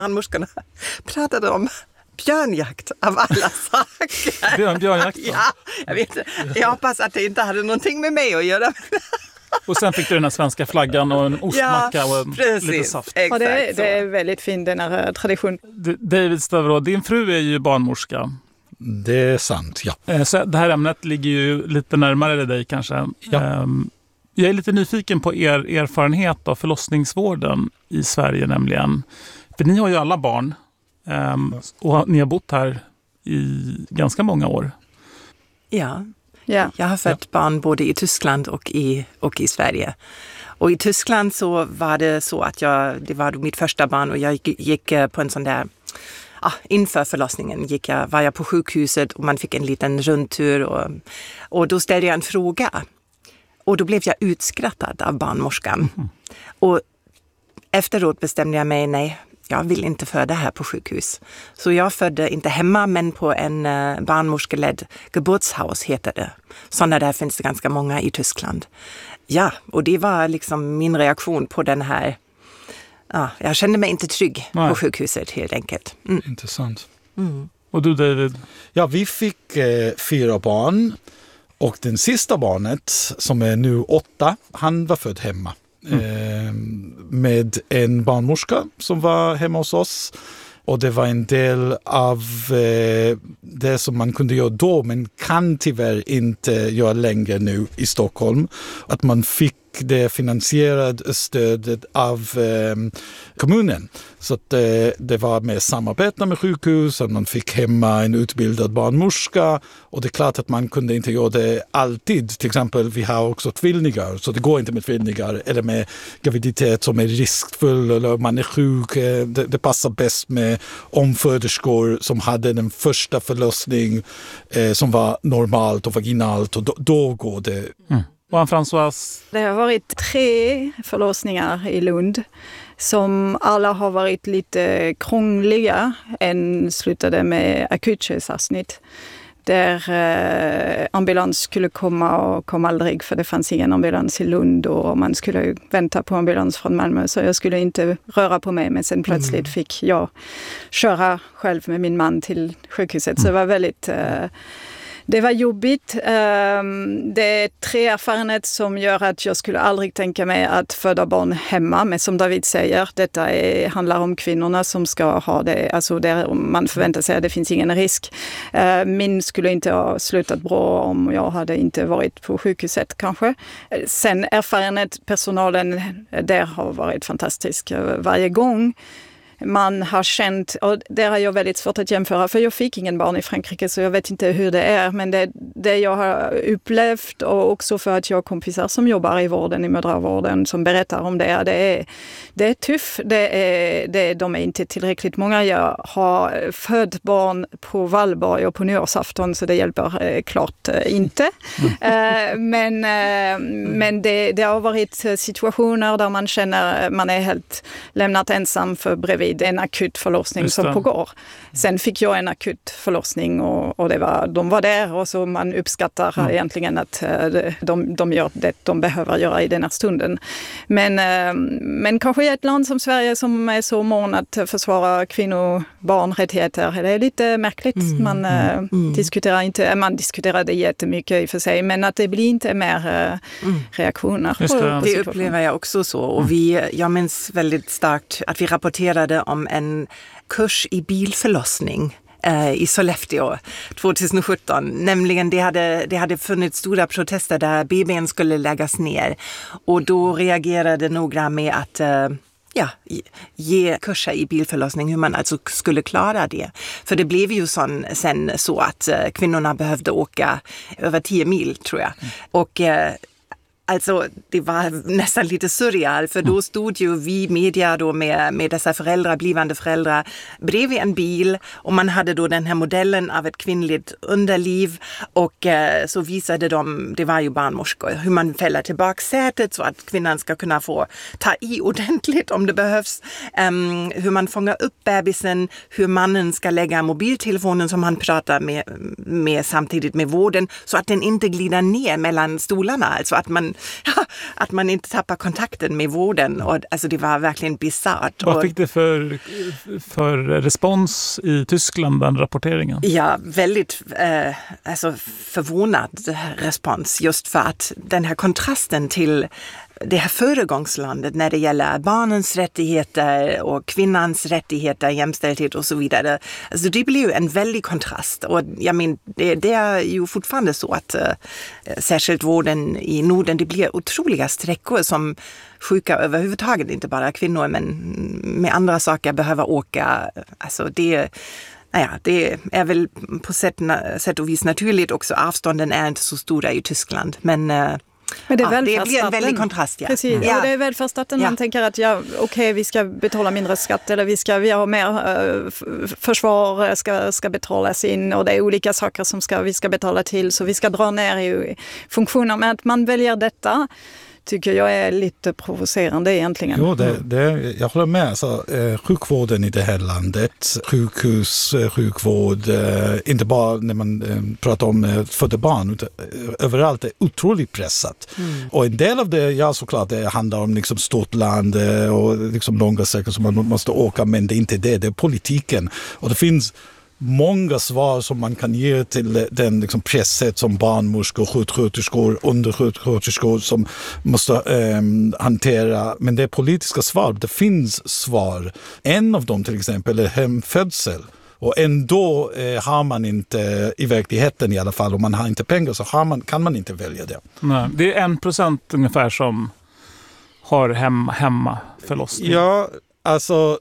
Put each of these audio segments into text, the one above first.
barnmorskorna pratade om björnjakt av alla saker. Björnjakt? Ja, jag vet. Jag hoppas att det inte hade någonting med mig att göra. Och sen fick du den här svenska flaggan och en ostmacka och lite saft. Exakt, och det är väldigt fin, den här traditionen. David Stavro, din fru är ju barnmorska. Det är sant, ja. Så det här ämnet ligger ju lite närmare dig kanske. Ja. Jag är lite nyfiken på er erfarenhet av förlossningsvården i Sverige nämligen. För ni har ju alla barn och ni har bott här i ganska många år. Ja. Ja. Jag har fött barn både i Tyskland och i Sverige. Och i Tyskland så var det så att det var mitt första barn och jag gick på en sån där, inför förlossningen var jag på sjukhuset och man fick en liten rundtur och då ställde jag en fråga. Och då blev jag utskrattad av barnmorskan. Och efteråt bestämde jag mig, nej, jag vill inte föda här på sjukhus. Så jag födde inte hemma men på en barnmorskeledd Geburtshaus heter det. Sådana där finns det ganska många i Tyskland. Ja, och det var liksom min reaktion på den här. Ja, jag kände mig inte trygg på sjukhuset helt enkelt. Mm. Intressant. Mm. Och du David? Ja, vi fick 4 barn. Och den sista barnet, som är nu 8, han var född hemma. Med en barnmorska som var hemma hos oss. Och det var en del av det som man kunde göra då men kan tyvärr inte göra längre nu i Stockholm. Att man fick det finansierade stödet av kommunen. Så att det var med samarbete med sjukhus, att man fick hemma en utbildad barnmorska och det är klart att man kunde inte göra det alltid. Till exempel vi har också tvillingar så det går inte med tvillingar eller med graviditet som är riskfull eller man är sjuk. Det passar bäst med omföderskor som hade den första förlossning som var normalt och vaginalt och då går det. Och Anne-Françoise? Det har varit 3 förlossningar i Lund som alla har varit lite krångliga. En slutade med akutkejsarsnitt där ambulans skulle komma och kom aldrig för det fanns ingen ambulans i Lund och man skulle vänta på ambulans från Malmö så jag skulle inte röra på mig men sen plötsligt fick jag köra själv med min man till sjukhuset så det var väldigt... Det var jobbigt. Det är 3 erfarenheter som gör att jag skulle aldrig tänka mig att föda barn hemma. Men som David säger, detta handlar om kvinnorna som ska ha det. Alltså där man förväntar sig att det finns ingen risk. Min skulle inte ha slutat bra om jag hade inte varit på sjukhuset kanske. Sen personalen där har varit fantastisk varje gång. Man har känt, och där har jag väldigt svårt att jämföra för jag fick ingen barn i Frankrike så jag vet inte hur det är men det jag har upplevt och också för att jag har kompisar som jobbar i vården, i mödravården som berättar om det är tufft, de är inte tillräckligt många. Jag har fött barn på Valborg och på nyårsafton så det hjälper klart inte. Men det har varit situationer där man känner man är helt lämnat ensam för bredvid en akut förlossning som pågår. Sen fick jag en akut förlossning och de var där och så man uppskattar egentligen att de gör det de behöver göra i den här stunden. Men kanske i ett land som Sverige som är så mån att försvara barnrättigheter, det är lite märkligt. Man diskuterar det jättemycket i och för sig men att det blir inte mer reaktioner. Det upplever jag också så och jag minns väldigt starkt att vi rapporterade om en kurs i bilförlossning i Sollefteå 2017. Nämligen det hade funnits stora protester där BB:n skulle läggas ner och då reagerade några med att ge kurser i bilförlossning hur man alltså skulle klara det. För det blev ju sen så att kvinnorna behövde åka över 10 mil tror jag. Och alltså det var nästan lite surreal för då stod ju vi media då med dessa blivande föräldrar bredvid en bil och man hade då den här modellen av ett kvinnligt underliv och så visade det var ju barnmorskor, hur man fäller tillbaka sätet så att kvinnan ska kunna få ta i ordentligt om det behövs, hur man fångar upp bebisen, hur mannen ska lägga mobiltelefonen som han pratar med samtidigt med vården så att den inte glider ner mellan stolarna, alltså att man att man inte tappar kontakten med vården. Och, alltså det var verkligen bisarrt. Vad fick det för respons i Tyskland, den rapporteringen? Ja, väldigt förvånad respons, just för att den här kontrasten till det här föregångslandet när det gäller barnens rättigheter och kvinnans rättigheter, jämställdhet och så vidare. Alltså det blir ju en väldig kontrast. Och jag menar, det är ju fortfarande så att särskilt vården i Norden, det blir otroliga sträckor som sjuka överhuvudtaget, inte bara kvinnor, men med andra saker behöver åka. Alltså det är väl på sätt och vis naturligt också. Avstånden är inte så stora i Tyskland, men det blir en väldig kontrast. Ja. Precis, och det är välfärdsstaten. Man tänker att vi ska betala mindre skatt, eller vi har mer försvar ska betalas in, och det är olika saker som vi ska betala till, så vi ska dra ner i funktioner. Men att man väljer detta tycker jag är lite provocerande egentligen. Jo, jag håller med. Alltså, sjukvården i det här landet, sjukvård, inte bara när man pratar om födda barn, utan överallt är otroligt pressat. Och en del av det, såklart, det handlar om liksom stort land och liksom långa sträckor som man måste åka, men det är inte det är politiken. Och det finns många svar som man kan ge till den liksom presset som barnmorskor, sjuksköterskor, undersköterskor som måste hantera. Men det är politiska svar. Det finns svar. En av dem till exempel är hemfödsel. Och ändå har man inte, i verkligheten i alla fall, om man har inte pengar så kan man inte välja det. Nej, det är 1% ungefär som har hemmaförlossning. Ja, alltså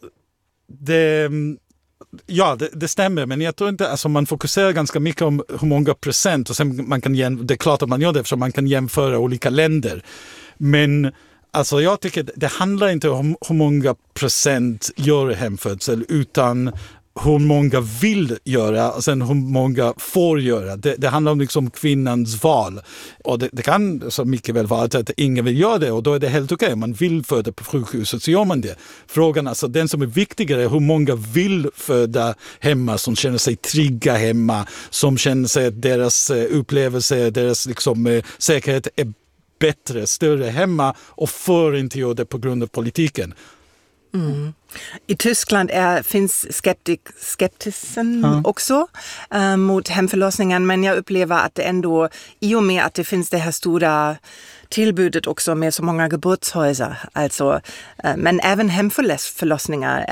det stämmer, men jag tror inte, alltså man fokuserar ganska mycket om hur många procent, och sen det är klart att man gör det eftersom man kan jämföra olika länder. Men alltså jag tycker det handlar inte om hur många procent gör hemfödsel, utan hur många vill göra och sen hur många får göra. Det handlar om liksom kvinnans val. Och det kan så mycket väl vara att ingen vill göra det, och då är det helt okej. Man vill föda på sjukhuset så gör man det. Frågan, alltså den som är viktigare, är hur många vill föda hemma, som känner sig trygga hemma, som känner sig att deras upplevelse, deras liksom säkerhet är bättre, större hemma, och får inte göra det på grund av politiken. I Tyskland finns skeptism också mot hemförlossningen, men jag upplever att det ändå, i och med att det finns det här stora tillbudet också med så många geburtshäuser, alltså, men även hemförlossningar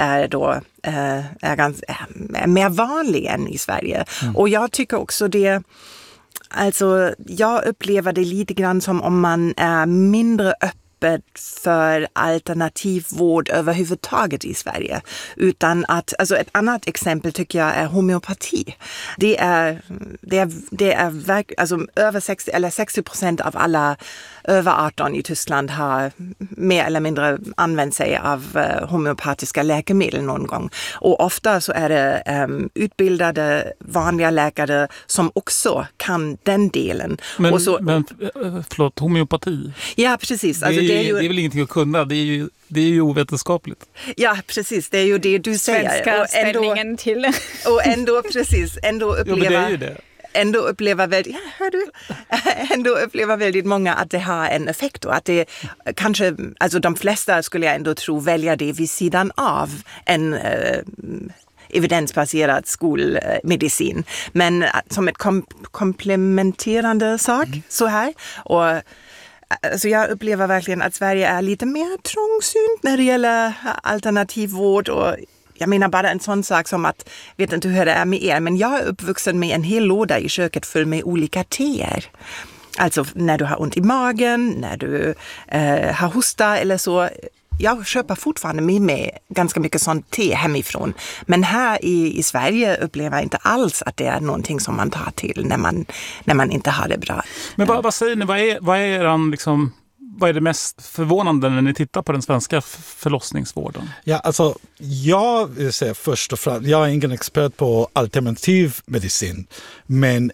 är mer vanliga än i Sverige. Och jag tycker också det. Alltså, jag upplever det lite grann som om man är mindre öppen för alternativ vård överhuvudtaget i Sverige. Utan att, alltså ett annat exempel tycker jag är homeopati. Det är alltså över 60% av alla över 18 i Tyskland har mer eller mindre använt sig av homeopatiska läkemedel någon gång. Och ofta så är det utbildade vanliga läkare som också kan den delen. Men förlåt, homeopati? Ja, precis. Alltså, det är väl ingenting att kunna, det är ju ovetenskapligt. Ja, precis. Det är ju det du säger. Svenska ställningen till. Och ändå, precis, ändå upplever väldigt många att det har en effekt, och att det kanske, alltså de flesta skulle jag ändå tro välja det vid sidan av en evidensbaserad skolmedicin, men som ett komplementerande sak så här. Och alltså jag upplever verkligen att Sverige är lite mer trångsynt när det gäller alternativ vård, och jag menar bara en sån sak som att, vet inte hur det är med er, men jag är uppvuxen med en hel låda i köket full med olika teer. Alltså när du har ont i magen, när du har hosta eller så. Jag köper fortfarande med mig ganska mycket sånt te hemifrån. Men här i Sverige upplever jag inte alls att det är någonting som man tar till när man inte har det bra. Men vad säger ni? Vad är det mest förvånande när ni tittar på den svenska förlossningsvården? Ja, alltså jag vill säga först och främst, jag är ingen expert på alternativ medicin, men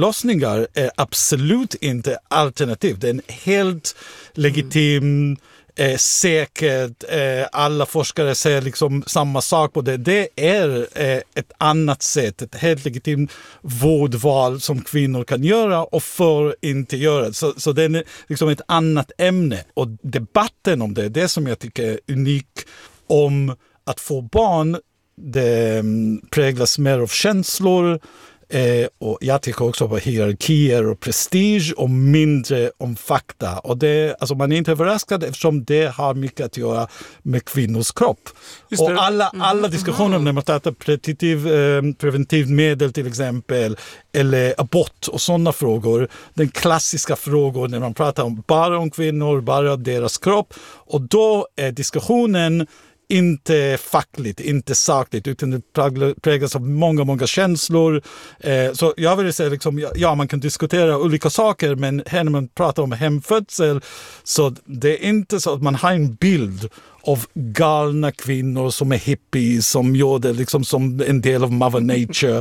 hemförlossningar är absolut inte alternativ. Det är en helt legitim säkert, alla forskare säger liksom samma sak på det. Det är ett annat sätt, ett helt legitimt vårdval som kvinnor kan göra och får inte göra. Så det är liksom ett annat ämne. Och debatten om det som jag tycker är unik om att få barn, det präglas mer av känslor, och jag tycker också på hierarkier och prestige och mindre om fakta. Och det, alltså man är inte överraskad eftersom det har mycket att göra med kvinnors kropp. Och alla diskussioner när man pratar preventivt medel till exempel, eller abort och sådana frågor, den klassiska frågor när man pratar bara om kvinnor, bara deras kropp. Och då är diskussionen inte fackligt, inte sakligt, utan det präglas av många känslor. Så jag vill säga liksom, ja, man kan diskutera olika saker, men här när man pratar om hemfödsel så det är inte så att man har en bild av galna kvinnor som är hippies, som gör det liksom som en del av Mother Nature.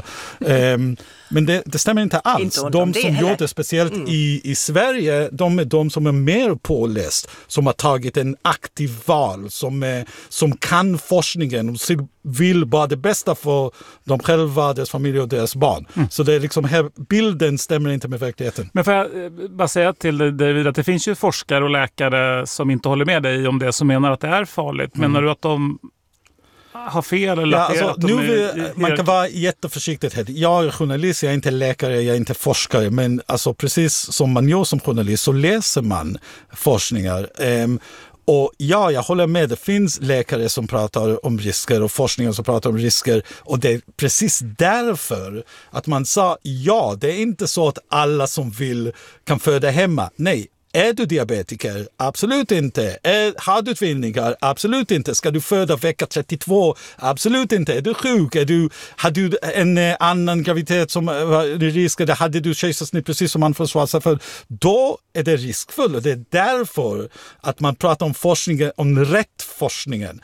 Men det stämmer inte alls. Inte de som gör det speciellt i Sverige, de är de som är mer påläst, som har tagit en aktiv val, som kan forskningen och vill bara det bästa för dem själva, deras familj och deras barn. Så det är liksom här, bilden stämmer inte med verkligheten. Men får jag bara säga till dig, David, att det finns ju forskare och läkare som inte håller med dig om det, som menar att det är farligt. Menar du att de har fel? Eller ja, att alltså, att de man kan vara jätteförsiktig här. Jag är journalist, jag är inte läkare, jag är inte forskare, men alltså, precis som man gör som journalist så läser man forskningar. Och ja, jag håller med. Det finns läkare som pratar om risker och forskningar som pratar om risker. Och det är precis därför att man sa ja, det är inte så att alla som vill kan föda hemma. Nej. Är du diabetiker? Absolut inte. Har du tvillingar? Absolut inte. Ska du föda vecka 32? Absolut inte. Är du sjuk? Har du en annan graviditet som var risk? Hade du kejsarsnitt precis som man får svara för? Då är det riskfullt. Det är därför att man pratar om forskningen, om rätt forskningen.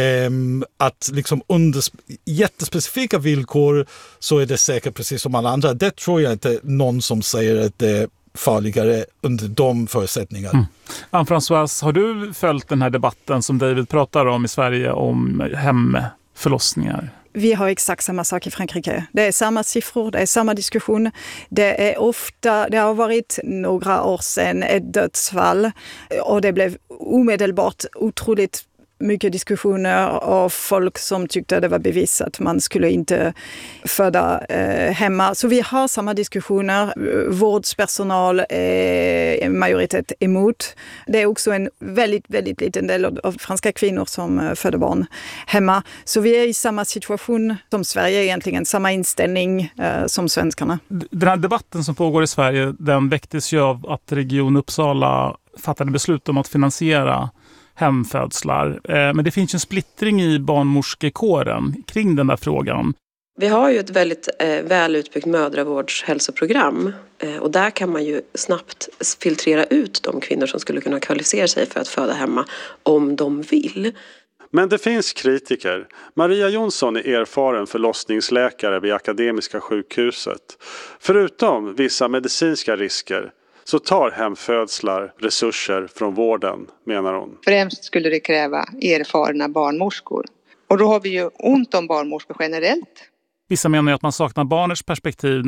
Att liksom under jättespecifika villkor så är det säkert precis som alla andra. Det tror jag inte någon som säger att det farligare under de förutsättningar. Anne-Françoise, har du följt den här debatten som David pratar om i Sverige om hemförlossningar? Vi har exakt samma sak i Frankrike. Det är samma siffror, det är samma diskussion. Det har varit några år sedan ett dödsfall och det blev omedelbart otroligt mycket diskussioner och folk som tyckte det var bevis att man skulle inte föda hemma. Så vi har samma diskussioner. Vårdspersonal är majoritet emot. Det är också en väldigt liten del av franska kvinnor som föder barn hemma. Så vi är i samma situation som Sverige egentligen, samma inställning som svenskarna. Den här debatten som pågår i Sverige, den väcktes ju av att Region Uppsala fattade beslut om att finansiera hemfödslar. Men det finns en splittring i barnmorskekåren kring den där frågan. Vi har ju ett väldigt väl utbyggt mödravårdshälsoprogram och där kan man ju snabbt filtrera ut de kvinnor som skulle kunna kvalificera sig för att föda hemma om de vill. Men det finns kritiker. Maria Jonsson är erfaren förlossningsläkare vid Akademiska sjukhuset. Förutom vissa medicinska risker så tar hemfödslar resurser från vården, menar hon. Främst skulle det kräva erfarna barnmorskor. Och då har vi ju ont om barnmorskor generellt. Vissa menar ju att man saknar barnets perspektiv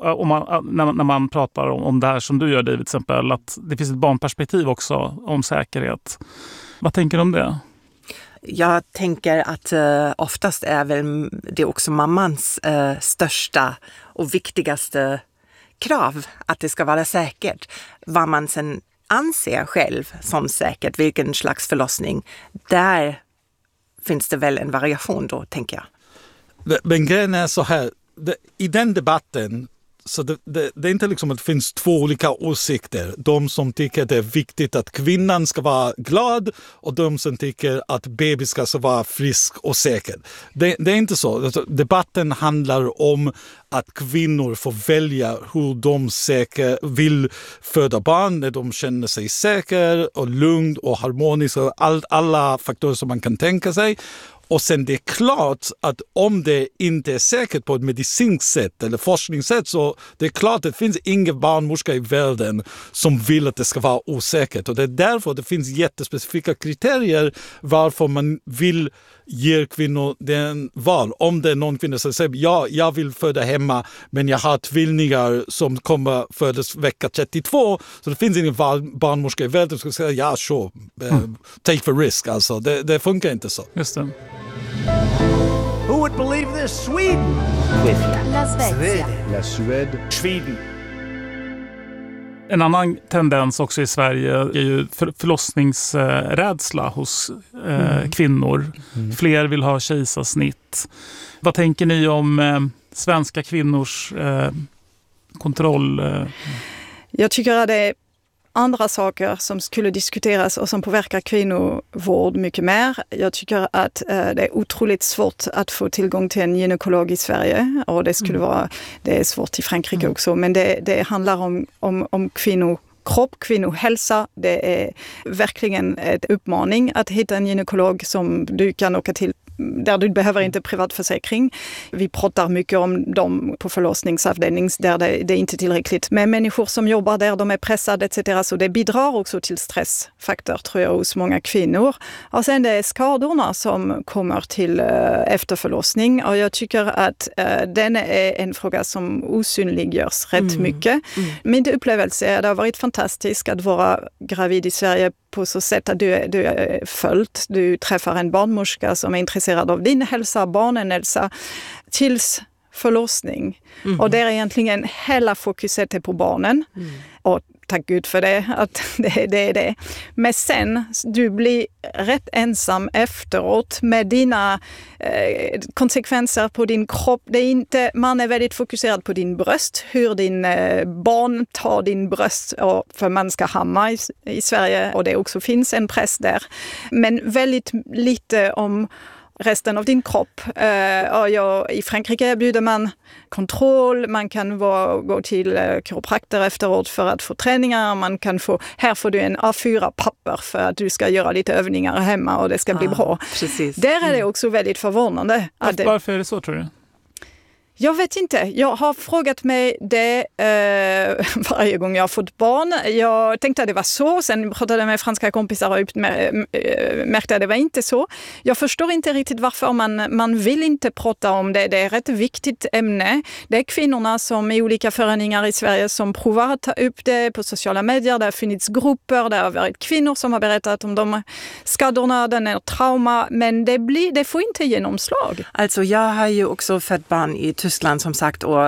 när man pratar om det här som du gör, David, till exempel. Att det finns ett barnperspektiv också om säkerhet. Vad tänker du om det? Jag tänker att oftast är väl det också mammans största och viktigaste krav att det ska vara säkert. Vad man sen anser själv som säkert, vilken slags förlossning, där finns det väl en variation då, tänker jag. Men grejen är så här, i den debatten så det är inte liksom att det finns två olika åsikter. De som tycker det är viktigt att kvinnan ska vara glad och de som tycker att bebis ska vara frisk och säker. Det är inte så. Debatten handlar om att kvinnor får välja hur de vill föda barn när de känner sig säker och lugn och harmonisk och alla faktorer som man kan tänka sig. Och sen det är klart att om det inte är säkert på ett medicinskt sätt eller forskningssätt, så det är klart att det finns ingen barnmorska i världen som vill att det ska vara osäkert. Och det är därför det finns jättespecifika kriterier varför man vill ge kvinnor den val. Om det är någon kvinna som säger ja, jag vill föda hemma men jag har tvillingar som kommer födas vecka 32, så det finns ingen barnmorska i världen som ska säga ja, sure, take the risk. Alltså, det funkar inte så. Just det. Who would believe this? Sweden! La Suède. Sweden. En annan tendens också i Sverige är ju förlossningsrädsla hos kvinnor. Fler vill ha kejsarsnitt. Vad tänker ni om svenska kvinnors kontroll? Jag tycker att det är andra saker som skulle diskuteras och som påverkar kvinnovård mycket mer. Jag tycker att det är otroligt svårt att få tillgång till en gynekolog i Sverige, och det är svårt i Frankrike också, men det handlar om kvinnokropp, kvinnohälsa. Det är verkligen en uppmaning att hitta en gynekolog som du kan åka till, där du behöver inte privatförsäkring. Vi pratar mycket om dem på förlossningsavdelning där det är inte tillräckligt med människor som jobbar där, de är pressade etc. Så det bidrar också till stressfaktor, tror jag, hos många kvinnor. Och sen det är skadorna som kommer till efter förlossning, och jag tycker att den är en fråga som osynliggörs rätt mycket. Min upplevelse är att det har varit fantastiskt att vara gravid i Sverige på så sätt att du är följt. Du träffar en barnmorska som är intresserad av din hälsa, barnen hälsa, tills förlossning. Och där är egentligen hela fokuset är på barnen. Och tack Gud för det, att det är det. Men sen, du blir rätt ensam efteråt med dina konsekvenser på din kropp. Det är inte, man är väldigt fokuserad på din bröst, hur din barn tar din bröst, för man ska hamma i Sverige, och det också finns en press där. Men väldigt lite om resten av din kropp. I Frankrike erbjuder man kontroll, man kan gå till kiropraktor efteråt för att få träningar, här får du en A4-papper för att du ska göra lite övningar hemma och det ska bli bra. Precis. Där är det också väldigt förvånande. Varför är det så, tror du? Jag vet inte. Jag har frågat mig det varje gång jag har fått barn. Jag tänkte att det var så. Sen pratade jag med franska kompisar och märkte att det var inte så. Jag förstår inte riktigt varför man vill inte prata om det. Det är ett rätt viktigt ämne. Det är kvinnorna som i olika föreningar i Sverige som provar att ta upp det på sociala medier. Det har funnits grupper. Det har varit kvinnor som har berättat om de skadorna, den är trauma. Men det får inte genomslag. Alltså jag har ju också fött barn i Tyskland som sagt, och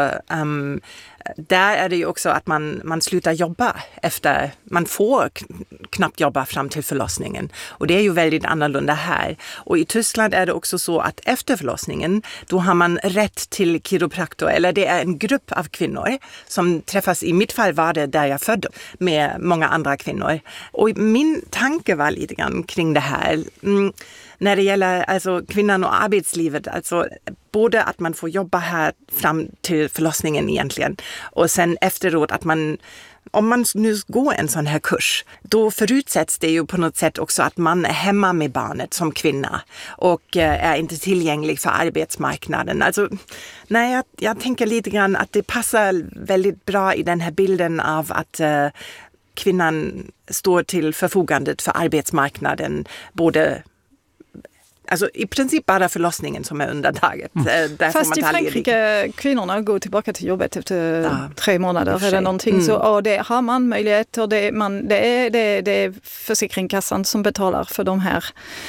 där är det ju också att man slutar jobba efter, man får knappt jobba fram till förlossningen, och det är ju väldigt annorlunda här. Och i Tyskland är det också så att efter förlossningen då har man rätt till kiropraktor, eller det är en grupp av kvinnor som träffas. I mitt fall var det där jag födde med många andra kvinnor, och min tanke var lite grann kring det här. När det gäller alltså kvinnan och arbetslivet, alltså både att man får jobba här fram till förlossningen egentligen, och sen efteråt att om man nu går en sån här kurs, då förutsätts det ju på något sätt också att man är hemma med barnet som kvinna och är inte tillgänglig för arbetsmarknaden. Alltså, jag tänker lite grann att det passar väldigt bra i den här bilden av att kvinnan står till förfogandet för arbetsmarknaden, både alltså i princip bara förlossningen som är undantaget. Fast i Frankrike kvinnorna går tillbaka till jobbet efter 3 månader eller någonting. Så, och det har man möjlighet, och det är försäkringskassan som betalar för de här.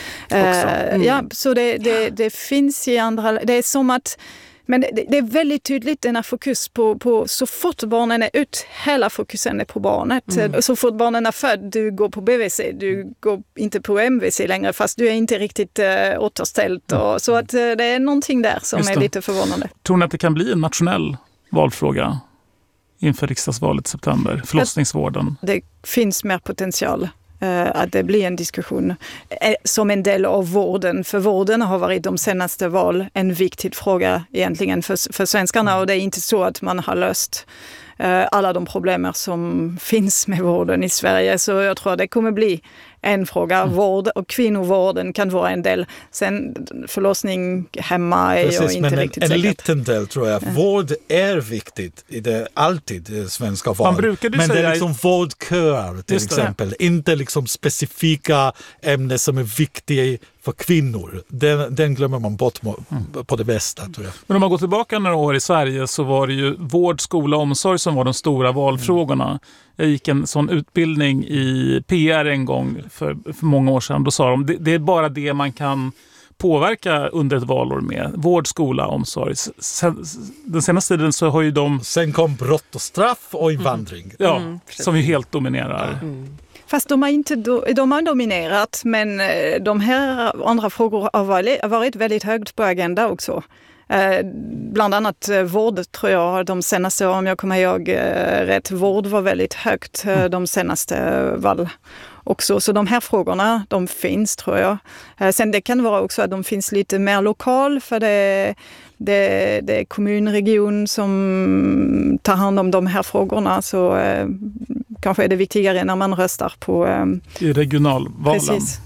Så det finns i andra. Det är som att, men det är väldigt tydligt den här fokus på så fort barnen är ut, hela fokusen är på barnet. Så fort barnen är född, du går på BVC, du går inte på MVC längre, fast du är inte riktigt återställd. Så att det är någonting där som är lite förvånande. Tror ni att det kan bli en nationell valfråga inför riksdagsvalet i september, förlossningsvården? Det finns mer potential. Att det blir en diskussion som en del av vården. För vården har varit de senaste val en viktig fråga egentligen för svenskarna, och det är inte så att man har löst alla de problem som finns med vården i Sverige. Så jag tror att det kommer bli en fråga. Vård och kvinnovården kan vara en del. Sen förlossning hemma är ju inte riktigt säkert. En liten del tror jag. Vård är viktigt i det alltid i svenska val. Men det är liksom vårdköer till exempel. Inte liksom specifika ämnen som är viktiga för kvinnor. Den glömmer man bort på det bästa, tror jag. Men om man går tillbaka några år i Sverige så var det ju vård, skola och omsorg som var de stora valfrågorna. Jag gick en sån utbildning i PR en gång för många år sedan. Då sa de, det är bara det man kan påverka under ett valår med. Vård, skola, omsorg. Den senaste tiden så har ju de... Sen kom brott och straff och invandring. Ja, som ju helt dominerar. Fast de har dominerat, men de här andra frågor har varit väldigt högt på agenda också. Bland annat vård tror jag de senaste, om jag kommer ihåg rätt, vård var väldigt högt de senaste val också. Så de här frågorna, de finns tror jag. Sen det kan vara också att de finns lite mer lokal, för det är kommunregion som tar hand om de här frågorna, så kanske är det viktigare när man röstar på... I regionalvalen. Precis.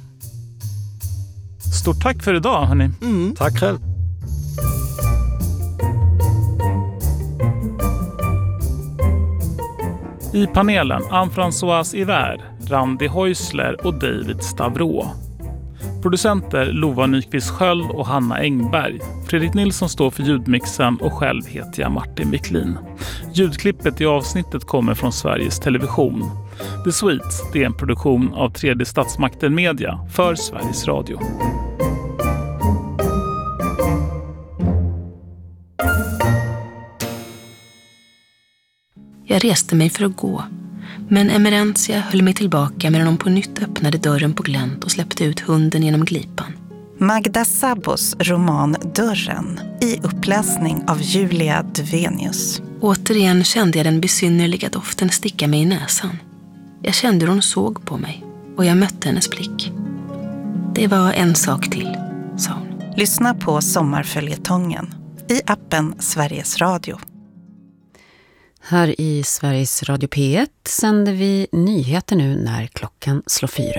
Stort tack för idag, hörni. Tack själv. I panelen Anne-Françoise Hiver, Randi Häusler och David Stavro. Producenter Lova Nyqvist Sköld och Hanna Engberg. Fredrik Nilsson står för ljudmixen och själv heter jag Martin Wiklin. Ljudklippet i avsnittet kommer från Sveriges Television. The Sweets, det är en produktion av Tredje Statsmakten Media för Sveriges Radio. Jag reste mig för att gå, men Emerentia höll mig tillbaka medan hon på nytt öppnade dörren på glänt och släppte ut hunden genom glipan. Magda Szabos roman Dörren i uppläsning av Julia Duvenius. Återigen kände jag den besynnerliga doften sticka mig i näsan. Jag kände hur hon såg på mig och jag mötte hennes blick. Det var en sak till, sa hon. Lyssna på Sommarföljetongen i appen Sveriges Radio. Här i Sveriges Radio P1 sänder vi nyheter nu när klockan slår 4.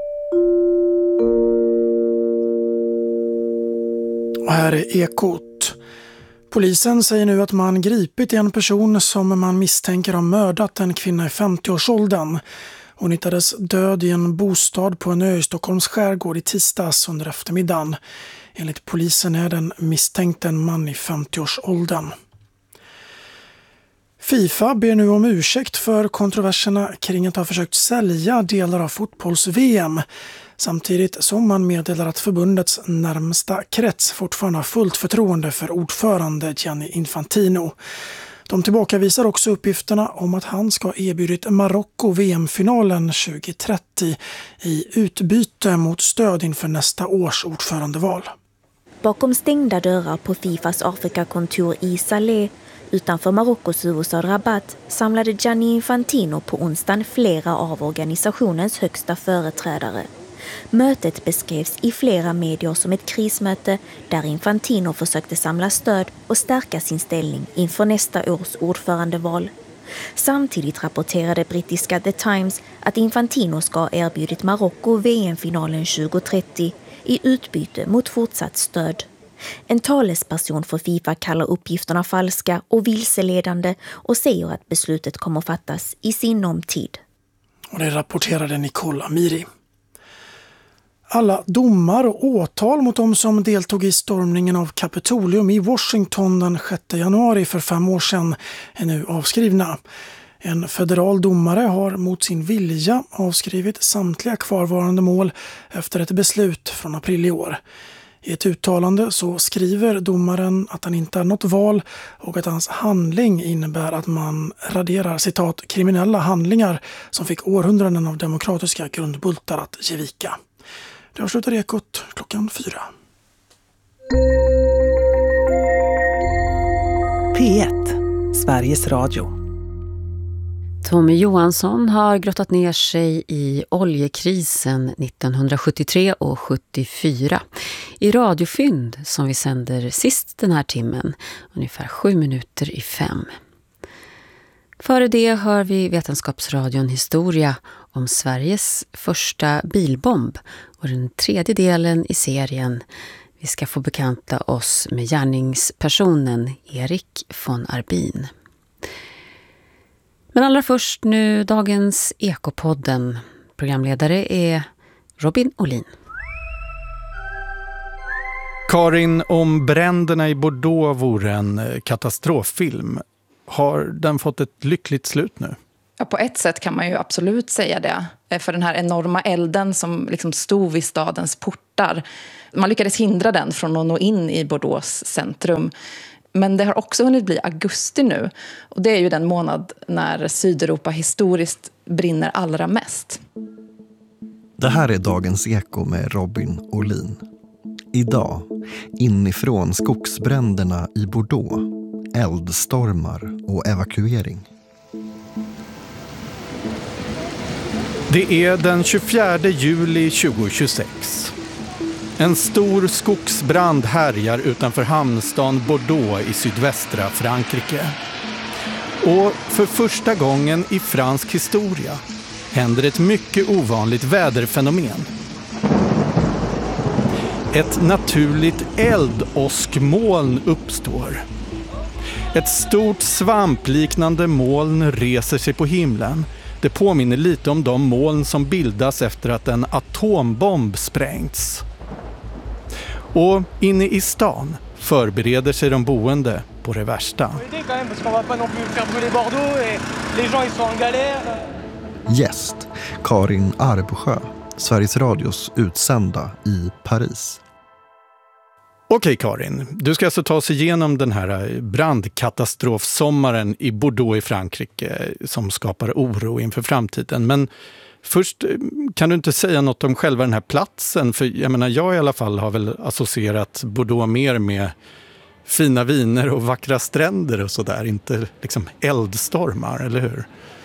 Och här är Ekot. Polisen säger nu att man gripit en person som man misstänker har mördat en kvinna i 50-årsåldern. Hon hittades död i en bostad på en ö i Stockholms skärgård i tisdags under eftermiddagen. Enligt polisen är den misstänkt en man i 50-årsåldern. FIFA ber nu om ursäkt för kontroverserna kring att ha försökt sälja delar av fotbolls-VM, samtidigt som man meddelar att förbundets närmsta krets fortfarande har fullt förtroende för ordförande Gianni Infantino. De tillbakavisar också uppgifterna om att han ska erbjudit Marocko VM-finalen 2030 i utbyte mot stöd inför nästa års ordförandeval. Bakom stängda dörrar på Fifas Afrikakontor i Salé utanför Marockos huvudstad Rabat samlade Gianni Infantino på onsdagen flera av organisationens högsta företrädare. Mötet beskrevs i flera medier som ett krismöte där Infantino försökte samla stöd och stärka sin ställning inför nästa års ordförandeval. Samtidigt rapporterade brittiska The Times att Infantino ska ha erbjudit Marocko VM-finalen 2030 i utbyte mot fortsatt stöd. En talesperson för FIFA kallar uppgifterna falska och vilseledande och säger att beslutet kommer fattas i sinom tid. Och det rapporterade Nicole Amiri. Alla domar och åtal mot de som deltog i stormningen av Kapitolium i Washington den 6 januari för 5 år sedan är nu avskrivna. En federal domare har mot sin vilja avskrivit samtliga kvarvarande mål efter ett beslut från april i år. I ett uttalande så skriver domaren att han inte har något val och att hans handling innebär att man raderar citat kriminella handlingar som fick århundraden av demokratiska grundbultar att ge vika. Det avslutar Ekot klockan 4. P1, Sveriges Radio. Tommy Johansson har grottat ner sig i oljekrisen 1973 och 74 i radiofynd som vi sänder sist den här timmen, ungefär 7 minuter i 5. Före det hör vi Vetenskapsradion Historia om Sveriges första bilbomb och den tredje delen i serien. Vi ska få bekanta oss med gärningspersonen Erik von Arbin. Men allra först nu dagens Ekopodden. Programledare är Robin Olin. Karin, om bränderna i Bordeaux vore en katastroffilm, har den fått ett lyckligt slut nu? Ja, på ett sätt kan man ju absolut säga det. För den här enorma elden som liksom stod vid stadens portar. Man lyckades hindra den från att nå in i Bordeaux centrum. Men det har också hunnit bli augusti nu. Och det är ju den månad när Sydeuropa historiskt brinner allra mest. Det här är dagens Eko med Robin Olin. Idag, inifrån skogsbränderna i Bordeaux, eldstormar och evakuering. Det är den 24 juli 2026. En stor skogsbrand härjar utanför hamnstan Bordeaux i sydvästra Frankrike. Och för första gången i fransk historia händer ett mycket ovanligt väderfenomen. Ett naturligt eldåskmoln uppstår. Ett stort svampliknande moln reser sig på himlen. Det påminner lite om de moln som bildas efter att en atombomb sprängts. Och inne i stan förbereder sig de boende på det värsta. Gäst Karin Arbsjö, Sveriges Radios utsända i Paris. Okej Karin, du ska alltså ta oss igenom den här brandkatastrofsommaren i Bordeaux i Frankrike som skapar oro inför framtiden. Men först, kan du inte säga något om själva den här platsen? För jag menar, jag i alla fall har väl associerat Bordeaux mer med fina viner och vackra stränder och sådär. Inte liksom eldstormar, eller hur?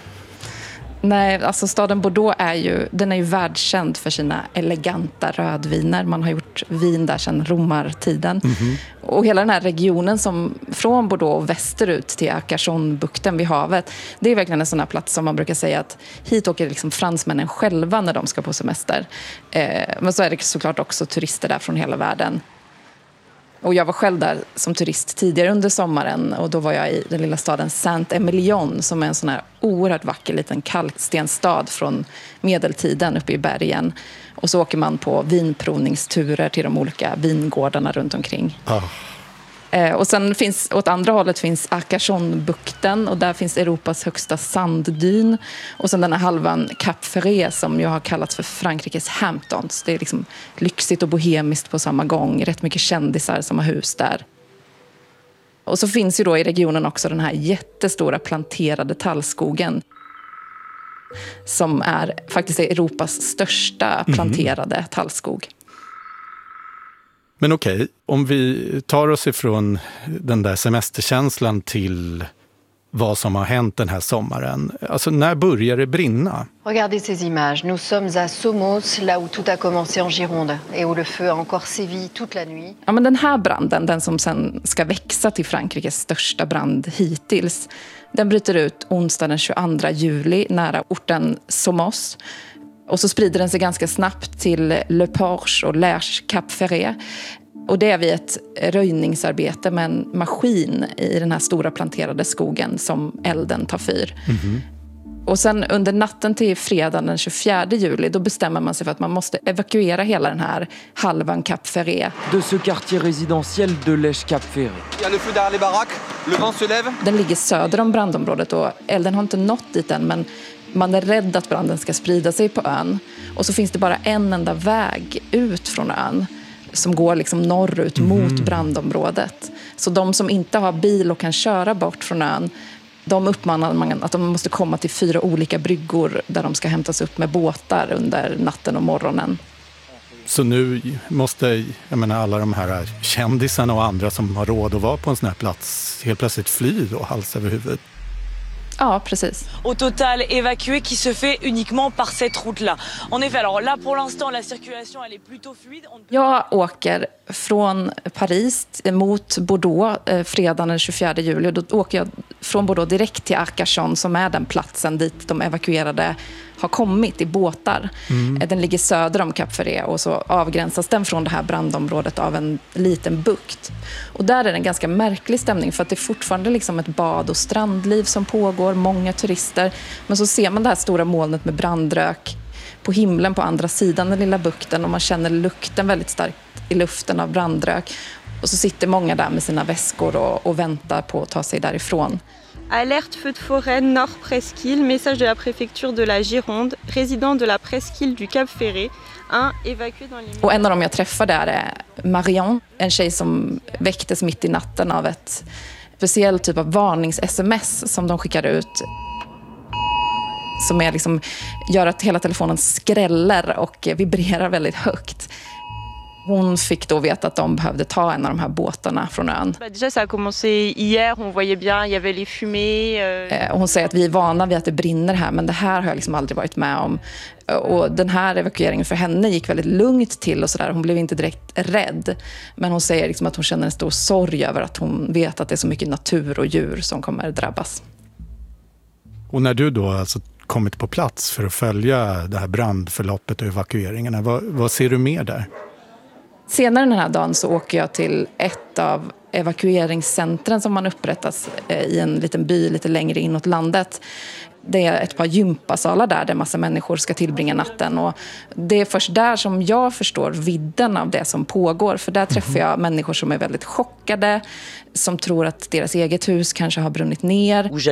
Nej, alltså staden Bordeaux är ju världskänd för sina eleganta rödviner. Man har gjort vin där sedan romartiden. Mm-hmm. Och hela den här regionen som från Bordeaux västerut till Arcachon-bukten vid havet, det är verkligen en sån här plats som man brukar säga att hit åker liksom fransmännen själva när de ska på semester. Men så är det såklart också turister där från hela världen. Och jag var själv där som turist tidigare under sommaren och då var jag i den lilla staden Saint-Emilion som är en sån här oerhört vacker liten kalkstenstad från medeltiden uppe i bergen. Och så åker man på vinprovningsturer till de olika vingårdarna runt omkring. Och sen finns, åt andra hållet finns Arcachon-bukten och där finns Europas högsta sanddyn. Och sen den här halvan Cap Ferret som ju har kallats för Frankrikes Hamptons. Det är liksom lyxigt och bohemiskt på samma gång. Rätt mycket kändisar som har hus där. Och så finns ju då i regionen också den här jättestora planterade tallskogen. Som är faktiskt Europas största planterade tallskog. Men okej, om vi tar oss ifrån den där semesterkänslan till vad som har hänt den här sommaren. Alltså, när börjar det brinna? Regardez ces images. Nous sommes à Somos, là où tout a commencé en Gironde et où le feu a encore sévi toute la nuit. Ja, men den här branden, den som sen ska växa till Frankrikes största brand hittills, den bryter ut onsdag den 22 juli nära orten Somos. Och så sprider den sig ganska snabbt till Le Porche och Lerche Cap Ferret. Och det är vid ett röjningsarbete med en maskin i den här stora planterade skogen som elden tar fyr. Mm-hmm. Och sen under natten till fredagen den 24 juli då bestämmer man sig för att man måste evakuera hela den här halvan Cap Ferret. De ce quartier résidentiel de Lerche Cap Ferret. Il y a le feu derrière les baraques, le vent se lève. Den ligger söder om brandområdet och elden har inte nått dit än, men man är rädd att branden ska sprida sig på ön. Och så finns det bara en enda väg ut från ön som går liksom norrut mot brandområdet. Så de som inte har bil och kan köra bort från ön, de uppmanar man att de måste komma till 4 olika bryggor där de ska hämtas upp med båtar under natten och morgonen. Så nu måste, jag menar, alla de här kändisarna och andra som har råd att vara på en sån här plats helt plötsligt fly då, hals över huvud? Ja, precis. Au total évacué qui se fait uniquement par cette route-là. En effet, alors là pour l'instant la circulation elle est plutôt fluide. Jag åker från Paris mot Bordeaux fredagen den 24 juli. Då åker jag från Bordeaux direkt till Arcachon som är den platsen dit de evakuerade har kommit i båtar. Den ligger söder om Cap Ferret och så avgränsas den från det här brandområdet av en liten bukt. Och där är det en ganska märklig stämning för att det är fortfarande liksom ett bad- och strandliv som pågår, många turister. Men så ser man det här stora molnet med brandrök på himlen på andra sidan den lilla bukten och man känner lukten väldigt starkt i luften av brandrök. Och så sitter många där med sina väskor och väntar på att ta sig därifrån. Alerte feu de forêt Nord Presqu'île, message de la préfecture de la Gironde, résident de la Presqu'île du Cap Ferret, évacué dans les... Och en av dem jag träffar där är Marion, en tjej som väcktes mitt i natten av ett speciellt typ av varnings-sms som de skickar ut. Som är liksom, gör att hela telefonen skräller och vibrerar väldigt högt. Hon fick då veta att de behövde ta en av de här båtarna från ön. Déjà ça a commencé hier, on voyait bien, il y avait les fumées. Hon säger att vi är vana vid att det brinner här, men det här har jag liksom aldrig varit med om. Och den här evakueringen för henne gick väldigt lugnt till och sådär. Hon blev inte direkt rädd. Men hon säger liksom att hon känner en stor sorg över att hon vet att det är så mycket natur och djur som kommer drabbas. Och när du då alltså kommit på plats för att följa det här brandförloppet och evakueringarna, vad ser du mer där? Senare den här dagen så åker jag till ett av evakueringscentren som man upprättas i en liten by lite längre inåt landet. Det är ett par gympasalar där massa människor ska tillbringa natten. Och det är först där som jag förstår vidden av det som pågår. För där träffar jag människor som är väldigt chockade, som tror att deras eget hus kanske har brunnit ner. Où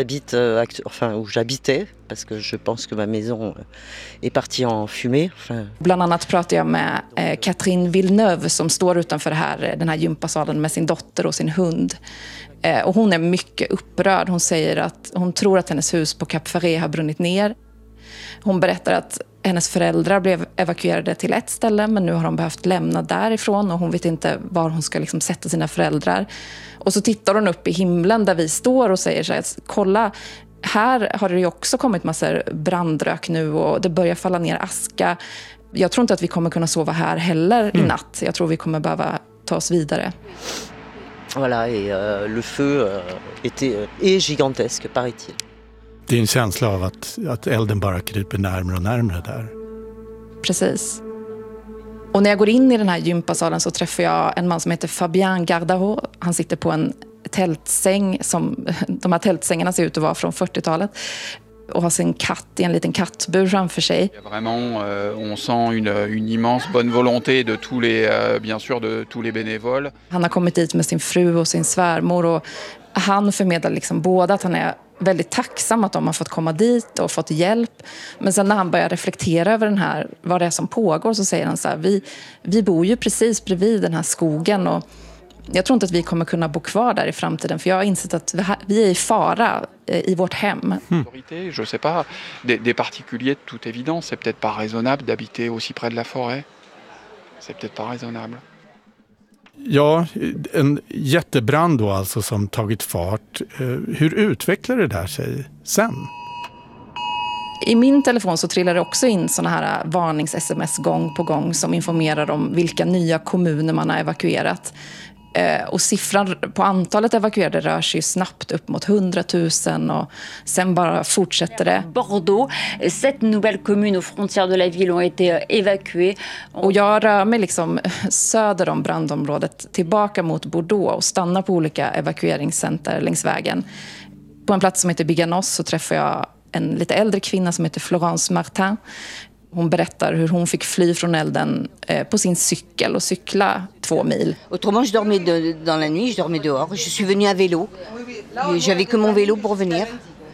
j'habitais, parce que je pense que ma maison est partie en fumée. Bland annat pratar jag med Catherine Villeneuve som står utanför den här gympasalen med sin dotter och sin hund. Och hon är mycket upprörd. Hon säger att hon tror att hennes hus på Cap Ferret har brunnit ner. Hon berättar att hennes föräldrar blev evakuerade till ett ställe, men nu har de behövt lämna därifrån och hon vet inte var hon ska liksom sätta sina föräldrar. Och så tittar hon upp i himlen där vi står och säger så här, kolla, här har det ju också kommit massor brandrök nu och det börjar falla ner aska. Jag tror inte att vi kommer kunna sova här heller i natt. Jag tror vi kommer behöva ta oss vidare. Voilà, et le feu est gigantesque, paraît-il. Det är en känsla av att elden bara kryper närmare och närmare där. Precis. Och när jag går in i den här gympasalen så träffar jag en man som heter Fabien Gardaro. Han sitter på en tältsäng som de här tältsängarna ser ut att vara från 40-talet. Och har sin katt i en liten kattbur framför sig. Vraiment, on sent une immense bonne volonté de tous les, bien sûr, de tous les bénévoles. Han har kommit dit med sin fru och sin svärmor och han förmedlar liksom båda att han är väldigt tacksam att de har fått komma dit och fått hjälp. Men sen när han börjar reflektera över vad det är som pågår så säger han så här, vi bor ju precis bredvid den här skogen och jag tror inte att vi kommer kunna bo kvar där i framtiden för jag har insett att vi är i fara i vårt hem. Je sais pas, des particuliers de toute évidence, c'est peut-être pas raisonnable d'habiter aussi près de la forêt. C'est peut-être pas raisonnable. Ja, en jättebrand då alltså som tagit fart. Hur utvecklar det där sig sen? I min telefon så trillar det också in såna här varnings-sms gång på gång som informerar om vilka nya kommuner man har evakuerat. Och siffran på antalet evakuerade rör sig snabbt upp mot 100 000 och sen bara fortsätter det. Bordeaux, 7 nouvelles communes aux frontières de la ville ont été évacuées. Och jag rör mig liksom söder om brandområdet tillbaka mot Bordeaux och stannar på olika evakueringscenter längs vägen. På en plats som heter Biganos så träffar jag en lite äldre kvinna som heter Florence Martin. Hon berättar hur hon fick fly från elden på sin cykel och cykla 2 mil. Autrement, je dormais dans la nuit, je dormais dehors. Je suis venue à vélo. J'avais que mon vélo pour venir.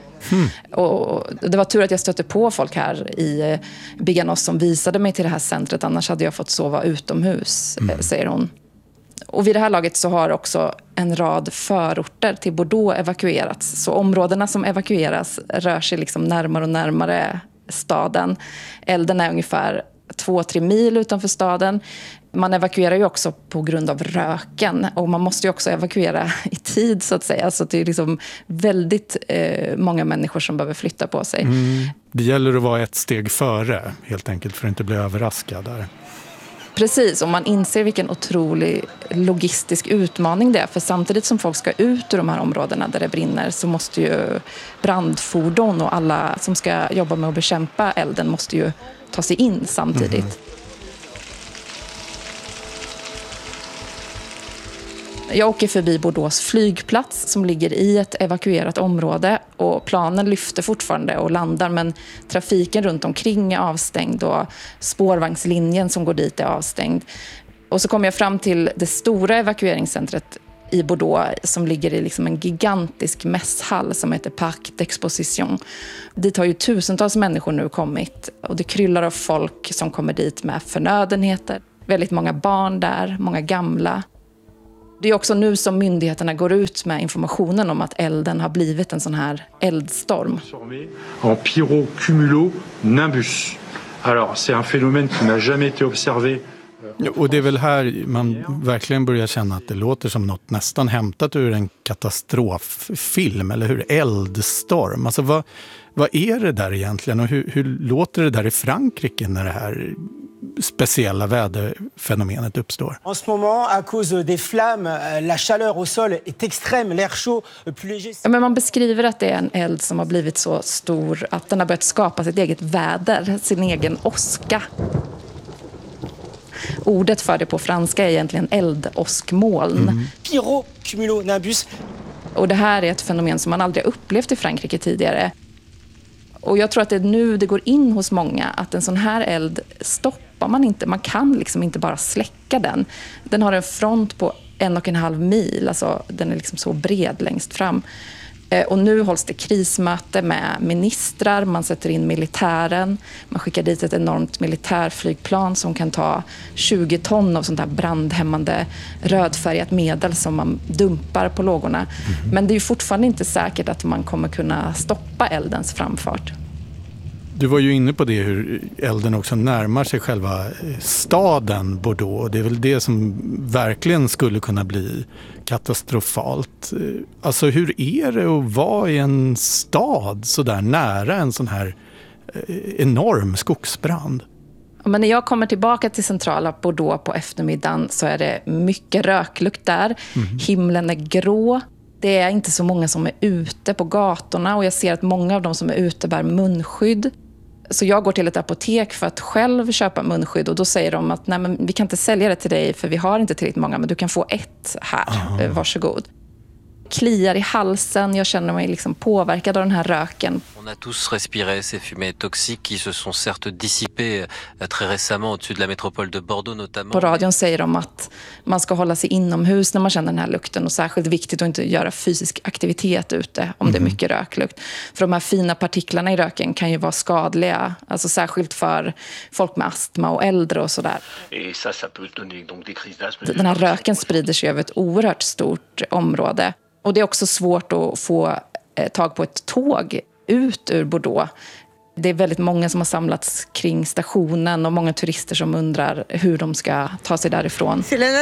Och det var tur att jag stötte på folk här i Biganos som visade mig till det här centret. Annars hade jag fått sova utomhus, säger hon. Och vid det här laget så har också en rad förorter till Bordeaux evakuerats. Så områdena som evakueras rör sig liksom närmare och närmare staden. Elden är ungefär 2-3 mil utanför staden. Man evakuerar ju också på grund av röken och man måste ju också evakuera i tid så att säga. Så det är liksom väldigt många människor som behöver flytta på sig. Det gäller att vara ett steg före helt enkelt för att inte bli överraskad där. Precis, och man inser vilken otrolig logistisk utmaning det är. För samtidigt som folk ska ut ur de här områdena där det brinner så måste ju brandfordon och alla som ska jobba med att bekämpa elden måste ju ta sig in samtidigt. Jag åker förbi Bordeaux flygplats som ligger i ett evakuerat område och planen lyfter fortfarande och landar men trafiken runt omkring är avstängd och spårvagnslinjen som går dit är avstängd. Och så kommer jag fram till det stora evakueringscentret i Bordeaux som ligger i liksom en gigantisk mässhall som heter Parc d'Exposition. Dit har ju tusentals människor nu kommit och det kryllar av folk som kommer dit med förnödenheter. Väldigt många barn där, många gamla. Det är också nu som myndigheterna går ut med informationen om att elden har blivit en sån här eldstorm. En pyrocumulonimbus. Alors, c'est un phénomène qui n'a jamais été observé. Och det är väl här man verkligen börjar känna att det låter som något nästan hämtat ur en katastroffilm, eller hur? Eldstorm. Alltså vad är det där egentligen och hur låter det där i Frankrike när det här speciella väderfenomenet uppstår? En ce moment, à cause des flammes, la chaleur au sol est extrême, l'air chaud, plus léger. Ja, men man beskriver att det är en eld som har blivit så stor att den har börjat skapa sitt eget väder, sin egen åska. Ordet för det på franska är egentligen eldoskmoln. Pyrocumulonimbus. Och det här är ett fenomen som man aldrig har upplevt i Frankrike tidigare. Och jag tror att det är nu det går in hos många att en sån här eld stoppar man inte. Man kan liksom inte bara släcka den. Den har en front på 1,5 mil, alltså den är liksom så bred längst fram. Och nu hålls det krismöte med ministrar, man sätter in militären, man skickar dit ett enormt militärflygplan som kan ta 20 ton av sånt här brandhämmande rödfärgat medel som man dumpar på lågorna. Men det är ju fortfarande inte säkert att man kommer kunna stoppa eldens framfart. Du var ju inne på det hur elden också närmar sig själva staden Bordeaux. Det är väl det som verkligen skulle kunna bli katastrofalt. Alltså hur är det att vara i en stad så där nära en sån här enorm skogsbrand? Men när jag kommer tillbaka till centrala Bordeaux på eftermiddagen så är det mycket röklukt där. Himlen är grå. Det är inte så många som är ute på gatorna och jag ser att många av de som är ute bär munskydd. Så jag går till ett apotek för att själv köpa munskydd och då säger de att nej, men vi kan inte sälja det till dig för vi har inte tillräckligt många, men du kan få ett här, varsågod. Kliar i halsen, jag känner mig liksom påverkad av den här röken. On a tous respiré ces fumées toxiques qui se sont certes dissipées très récemment au-dessus de la métropole de Bordeaux notamment. På radion säger de att man ska hålla sig inomhus när man känner den här lukten och särskilt viktigt att inte göra fysisk aktivitet ute om det är mycket röklukt. För de här fina partiklarna i röken kan ju vara skadliga, alltså särskilt för folk med astma och äldre och sådär. Den här röken sprider sig över ett oerhört stort område. Och det är också svårt att få tag på ett tåg ut ur Bordeaux. Det är väldigt många som har samlats kring stationen och många turister som undrar hur de ska ta sig därifrån.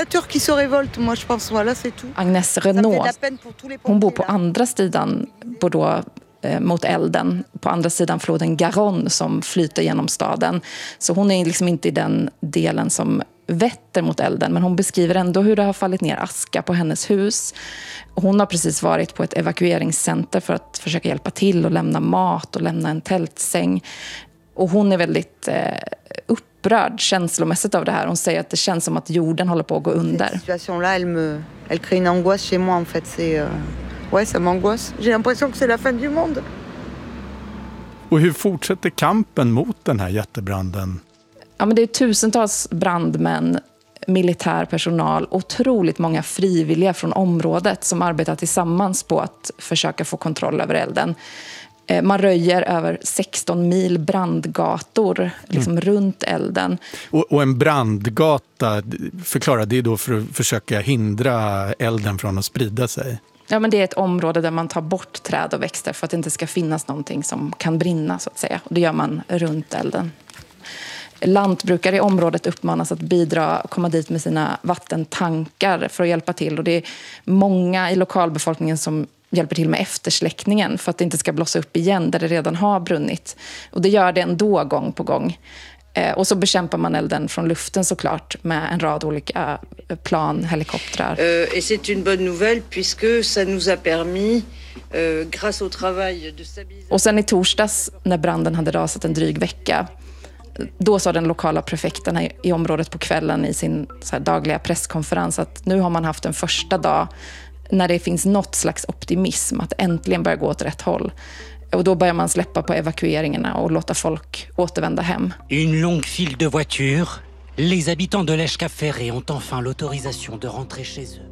Agnes Renault, hon bor på andra sidan Bordeaux mot elden, på andra sidan floden Garonne som flyter genom staden. Så hon är liksom inte i den delen som vetter mot elden, men hon beskriver ändå hur det har fallit ner aska på hennes hus. Hon har precis varit på ett evakueringscenter för att försöka hjälpa till och lämna mat och lämna en tältsäng. Och hon är väldigt upprörd känslomässigt av det här. Hon säger att det känns som att jorden håller på att gå under. Elle crée une angoisse chez moi en fait, c'est ouais, ça m'angoisse. J'ai l'impression que c'est la fin du monde. Och hur fortsätter kampen mot den här jättebranden? Ja, men det är tusentals brandmän, militär personal, otroligt många frivilliga från området som arbetar tillsammans på att försöka få kontroll över elden. Man röjer över 16 mil brandgator liksom runt elden. Och en brandgata, förklara, det är då för att försöka hindra elden från att sprida sig? Ja, men det är ett område där man tar bort träd och växter för att det inte ska finnas någonting som kan brinna så att säga. Och det gör man runt elden. Lantbrukare i området uppmanas att bidra och komma dit med sina vattentankar för att hjälpa till. Och det är många i lokalbefolkningen som hjälper till med eftersläckningen för att det inte ska blossa upp igen där det redan har brunnit. Och det gör det ändå gång på gång. Och så bekämpar man elden från luften såklart med en rad olika plan, helikoptrar. Et c'est une bonne nouvelle puisque ça nous a permis grâce au travail de stabilisation. Och sen i torsdags när branden hade rasat en dryg vecka, då sa den lokala prefekten i området på kvällen i sin så här dagliga presskonferens att nu har man haft en första dag när det finns något slags optimism att äntligen börja gå åt rätt håll. Och då börjar man släppa på evakueringarna och låta folk återvända hem. Une longue file de voitures. Les habitants de Lèche Cap Ferré ont enfin l'autorisation de rentrer chez eux.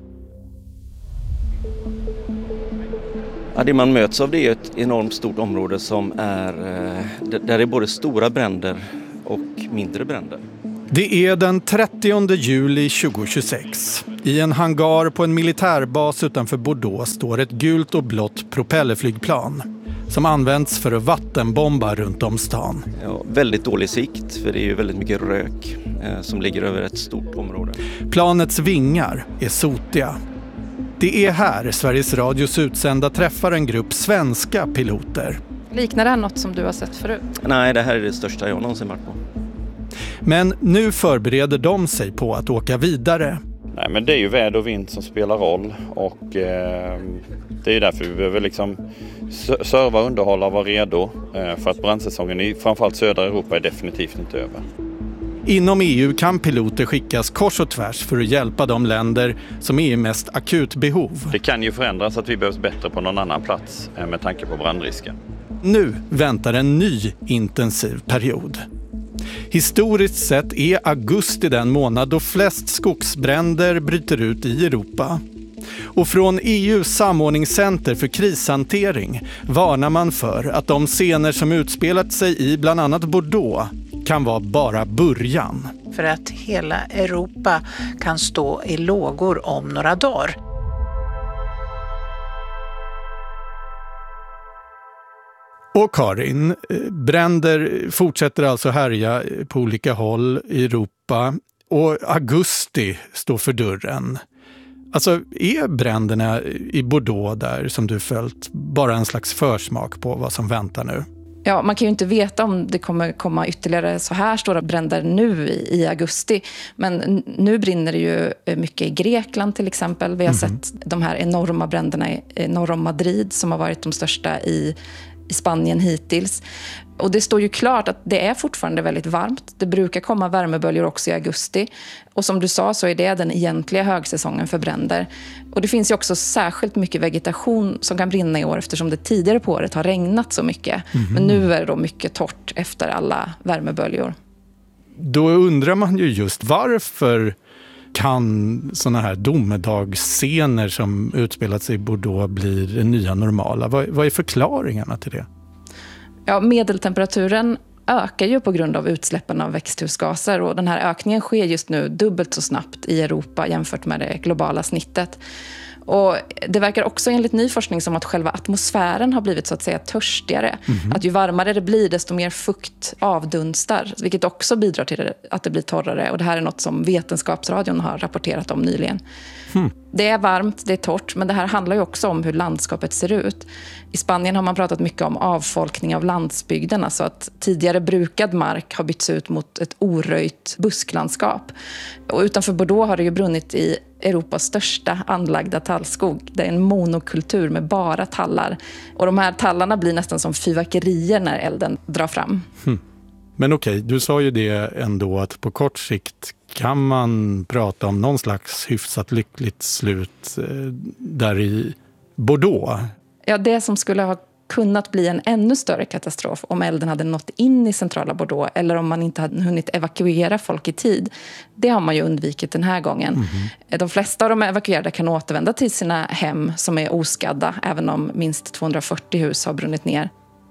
Ja, det man möts av det är ett enormt stort område som är där det är både stora bränder och mindre bränder. Det är den 30 juli 2026. I en hangar på en militärbas utanför Bordeaux står ett gult och blått propellerflygplan som används för att vattenbomba runt om stan. Ja, väldigt dålig sikt för det är ju väldigt mycket rök som ligger över ett stort område. Planets vingar är sotiga. Det är här Sveriges Radios utsända träffar en grupp svenska piloter. Liknar det här något som du har sett förut? Nej, det här är det största jag någonsin varit på. Men nu förbereder de sig på att åka vidare. Nej, men det är ju väder och vind som spelar roll och det är därför vi behöver liksom serva, underhålla och vara redo för att brandsäsongen i framförallt södra Europa är definitivt inte över. Inom EU kan piloter skickas kors och tvärs för att hjälpa de länder som är i mest akut behov. Det kan ju förändras att vi behövs bättre på någon annan plats med tanke på brandrisken. Nu väntar en ny intensiv period. Historiskt sett är augusti den månad då flest skogsbränder bryter ut i Europa. Och från EUs samordningscenter för krishantering varnar man för att de scener som utspelat sig i bland annat Bordeaux kan vara bara början. För att hela Europa kan stå i lågor om några dagar. Och Karin, bränder fortsätter alltså härja på olika håll i Europa och augusti står för dörren. Alltså är bränderna i Bordeaux där som du följt bara en slags försmak på vad som väntar nu? Ja, man kan ju inte veta om det kommer komma ytterligare så här stora bränder nu i augusti. Men nu brinner det ju mycket i Grekland till exempel. Vi har sett de här enorma bränderna norr om Madrid som har varit de största i Spanien hittills. Och det står ju klart att det är fortfarande väldigt varmt. Det brukar komma värmeböljor också i augusti. Och som du sa så är det den egentliga högsäsongen för bränder. Och det finns ju också särskilt mycket vegetation som kan brinna i år eftersom det tidigare på året har regnat så mycket. Men nu är det då mycket torrt efter alla värmeböljor. Då undrar man ju just varför kan såna här domedagsscener som utspelat sig i Bordeaux bli det nya normala? Vad är förklaringarna till det? Ja, medeltemperaturen ökar ju på grund av utsläppen av växthusgaser och den här ökningen sker just nu dubbelt så snabbt i Europa jämfört med det globala snittet. Och det verkar också enligt ny forskning som att själva atmosfären har blivit så att säga törstigare. Att ju varmare det blir desto mer fukt avdunstar, vilket också bidrar till att det blir torrare. Och det här är något som Vetenskapsradion har rapporterat om nyligen. Det är varmt, det är torrt, men det här handlar ju också om hur landskapet ser ut. I Spanien har man pratat mycket om avfolkning av landsbygden, alltså att tidigare brukad mark har bytts ut mot ett oröjt busklandskap. Och utanför Bordeaux har det ju brunnit i Europas största anlagda tallskog. Det är en monokultur med bara tallar. Och de här tallarna blir nästan som fyrverkerier när elden drar fram. Men okej, du sa ju det ändå att på kort sikt kan man prata om någon slags hyfsat lyckligt slut där i Bordeaux. Ja, det som skulle ha kunnat bli en ännu större katastrof om elden hade nått in i centrala Bordeaux eller om man inte hade hunnit evakuera folk i tid. Det har man ju undvikit den här gången. De flesta av de evakuerade kan återvända till sina hem som är oskadda även om minst 240 hus har brunnit ner.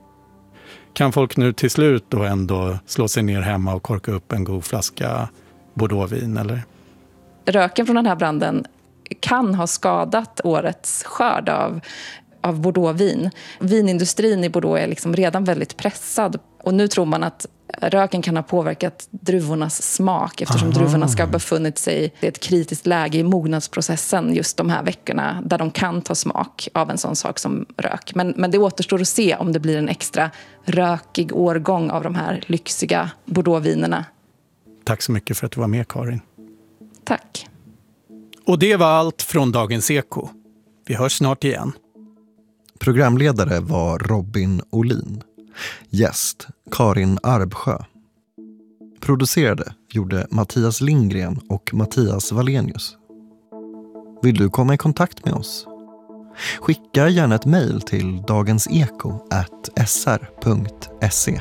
Kan folk nu till slut då ändå slå sig ner hemma och korka upp en god flaska Bordeauxvin, eller? Röken från den här branden kan ha skadat årets skörd av Bordeauxvin. Vinindustrin i Bordeaux är liksom redan väldigt pressad Och nu tror man att röken kan ha påverkat druvornas smak eftersom druvorna ska ha befunnit sig i ett kritiskt läge i mognadsprocessen just de här veckorna där de kan ta smak av en sån sak som rök. Men det återstår att se om det blir en extra rökig årgång av de här lyxiga Bordeauxvinerna. Tack så mycket för att du var med, Karin. Tack. Och det var allt från Dagens Eko. Vi hörs snart igen. Programledare var Robin Olin. Gäst Karin Arbsjö. Producerade gjorde Mattias Lindgren och Mattias Wallenius. Vill du komma i kontakt med oss? Skicka gärna ett mejl till dagenseko@sr.se.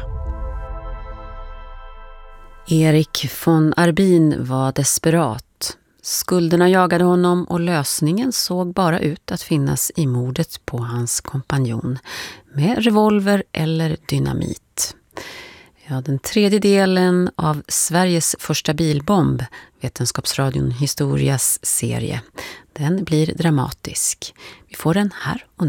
Erik von Arbin var desperat. Skulderna jagade honom och lösningen såg bara ut att finnas i mordet på hans kompanjon med revolver eller dynamit. Ja, den tredje delen av Sveriges första bilbomb, Vetenskapsradion Historias serie, den blir dramatisk. Vi får den här och nu.